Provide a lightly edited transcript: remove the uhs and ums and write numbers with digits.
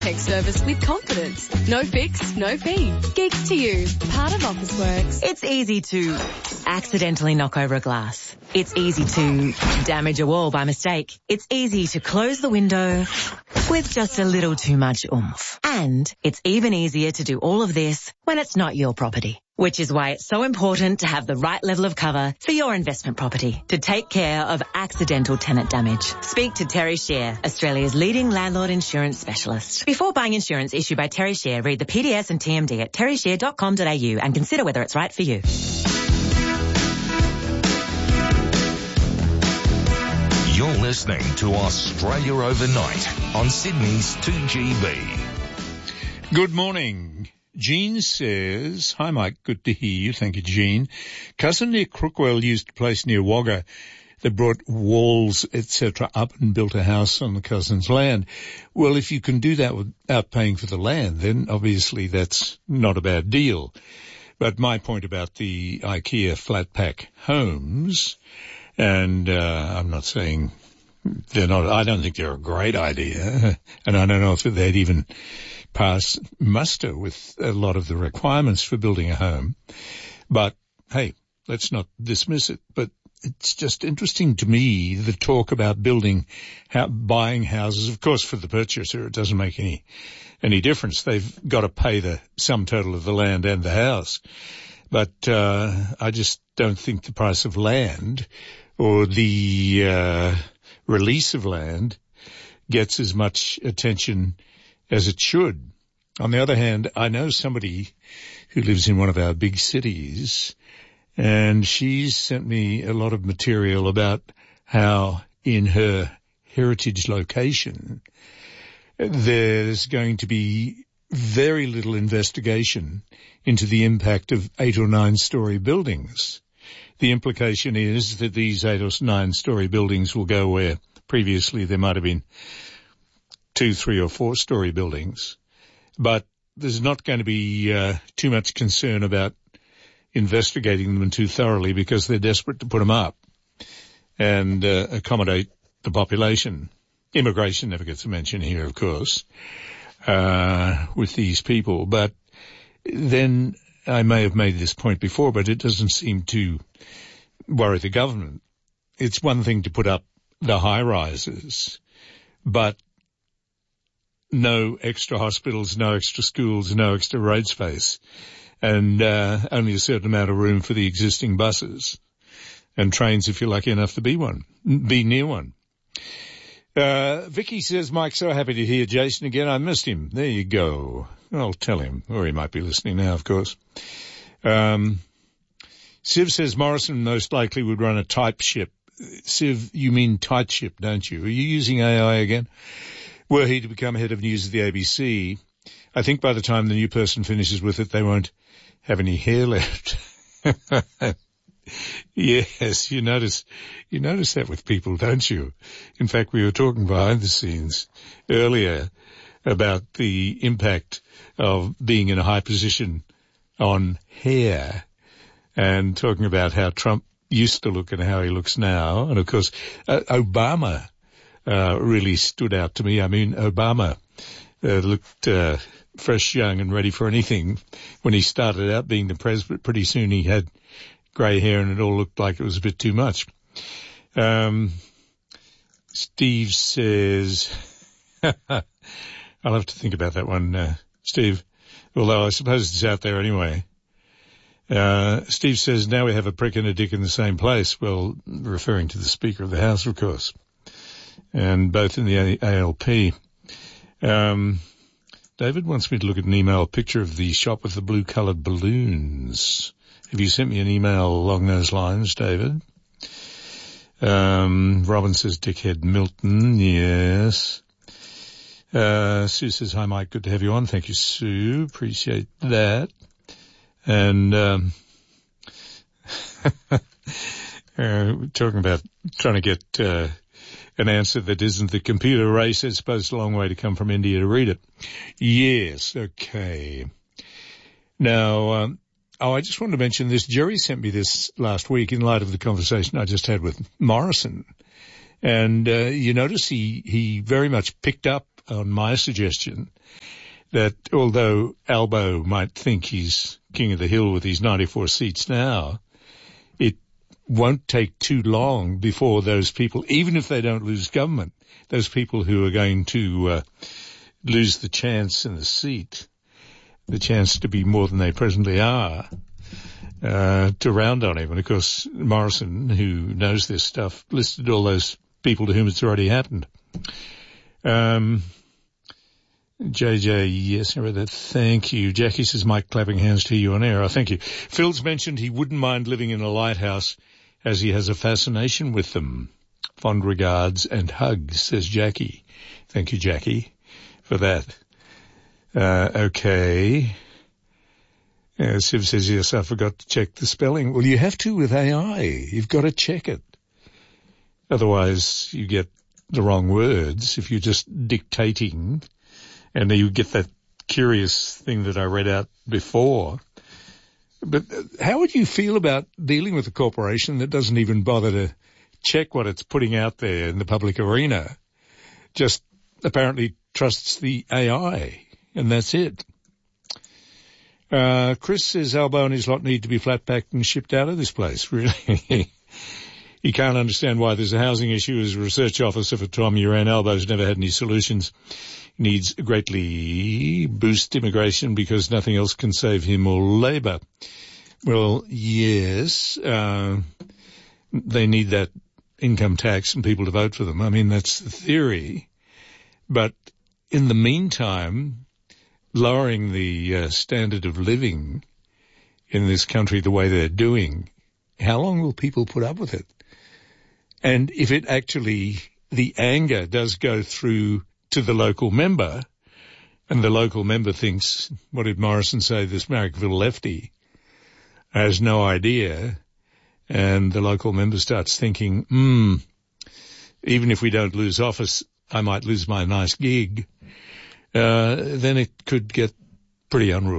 Tech service with confidence. No fix, no fee. Geeks to you. Part of Officeworks. It's easy to accidentally knock over a glass. It's easy to damage a wall by mistake. It's easy to close the window with just a little too much oomph. And it's even easier to do all of this when it's not your property. Which is why it's so important to have the right level of cover for your investment property to take care of accidental tenant damage. Speak to Terry Share, Australia's leading landlord insurance specialist. Before buying insurance issued by Terry Share, read the PDS and TMD at terryshare.com.au and consider whether it's right for you. You're listening to Australia Overnight on Sydney's 2GB. Good morning. Jean says, hi Mike, good to hear you. Thank you, Jean. Cousin Nick Crookwell used a place near Wagga that brought walls, etc. up and built a house on the cousin's land. Well, if you can do that without paying for the land, then obviously that's not a bad deal. But my point about the IKEA flat pack homes, and I'm not saying they're not, I don't think they're a great idea, and I don't know if they'd even pass muster with a lot of the requirements for building a home. But, hey, let's not dismiss it. But it's just interesting to me, the talk about buying houses. Of course, for the purchaser, it doesn't make any difference. They've got to pay the sum total of the land and the house. But I just don't think the price of land or the release of land gets as much attention as it should. On the other hand, I know somebody who lives in one of our big cities, and she's sent me a lot of material about how in her heritage location there's going to be very little investigation into the impact of 8 or 9 story buildings. The implication is that these 8 or 9 story buildings will go where previously there might have been 2, 3 or 4 story buildings, but there's not going to be too much concern about investigating them too thoroughly because they're desperate to put them up and accommodate the population. Immigration never gets a mention here, of course, with these people. But then I may have made this point before, but it doesn't seem to worry the government. It's one thing to put up the high rises, but no extra hospitals, no extra schools, no extra road space, and only a certain amount of room for the existing buses and trains if you're lucky enough to be near one. Vicky says, Mike, so happy to hear Jason again. I missed him. There you go. I'll tell him, or he might be listening now, of course. Siv says Morrison most likely would run a type ship. Siv, you mean tight ship, don't you? Are you using AI again? Were he to become head of news of the ABC, I think by the time the new person finishes with it, they won't have any hair left. Yes, you notice that with people, don't you? In fact, we were talking behind the scenes earlier about the impact of being in a high position on hair and talking about how Trump used to look and how he looks now. And of course, Obama really stood out to me. I mean, Obama looked fresh, young and ready for anything when he started out being the president. Pretty soon he had grey hair and it all looked like it was a bit too much. Steve says, I'll have to think about that one, Steve, although I suppose it's out there anyway. Steve says, now we have a prick and a dick in the same place. Well, referring to the Speaker of the House, of course, and both in the ALP. David wants me to look at an email picture of the shop with the blue-coloured balloons. Have you sent me an email along those lines, David? Robin says, Dickhead Milton, yes. Sue says, hi Mike, good to have you on. Thank you, Sue. Appreciate that. And talking about trying to get an answer that isn't the computer. Ray says, suppose it's a long way to come from India to read it. Yes, okay. Now, I just wanted to mention this. Jerry sent me this last week in light of the conversation I just had with Morrison. And you notice he very much picked up on my suggestion that although Albo might think he's king of the hill with his 94 seats now, it won't take too long before those people, even if they don't lose government, those people who are going to lose the chance in the seat, the chance to be more than they presently are, to round on him. And of course, Morrison, who knows this stuff, listed all those people to whom it's already happened. JJ, yes, I read that. Thank you. Jackie says, Mike, clapping hands to you on air. Oh, thank you. Phil's mentioned he wouldn't mind living in a lighthouse as he has a fascination with them. Fond regards and hugs, says Jackie. Thank you, Jackie, for that. Okay. Siv says, yes, I forgot to check the spelling. Well, you have to with AI. You've got to check it. Otherwise, you get the wrong words if you're just dictating, and you get that curious thing that I read out before. But how would you feel about dealing with a corporation that doesn't even bother to check what it's putting out there in the public arena? Just apparently trusts the AI, and that's it. Chris says Albo and his lot need to be flat-packed and shipped out of this place. Really? He can't understand why there's a housing issue. As a research officer for Tom Uran, Albo's never had any solutions. He needs greatly boost immigration because nothing else can save him or Labor. Well, yes, they need that income tax and people to vote for them. I mean, that's the theory. But in the meantime, lowering the standard of living in this country the way they're doing, how long will people put up with it? And if it actually, the anger does go through to the local member, and the local member thinks, what did Morrison say, this Marrickville lefty has no idea, and the local member starts thinking, even if we don't lose office, I might lose my nice gig, then it could get pretty unruly.